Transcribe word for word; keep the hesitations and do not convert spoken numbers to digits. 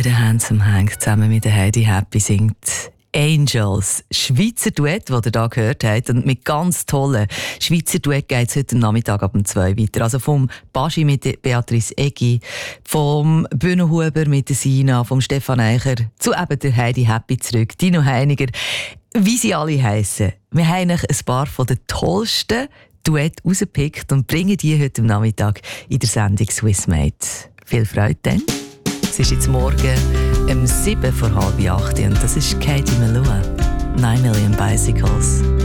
der Handsome Hank zusammen mit der Heidi Happy singt Angels. Schweizer Duett, das ihr hier gehört habt. Und mit ganz tollen Schweizer Duett geht es heute Nachmittag ab um zwei weiter. Also vom Baschi mit Beatrice Eggi, vom Bruno Huber mit der Sina, vom Stefan Eicher zu eben der Heidi Happy zurück. Dino Heiniger, wie sie alle heissen. Wir haben ein paar von den tollsten Duett rausgepickt und bringen die heute Nachmittag in der Sendung Swissmade. Viel Freude dann. Es ist jetzt morgen um sieben vor halb acht und das ist Katie Melua. nine Million Bicycles.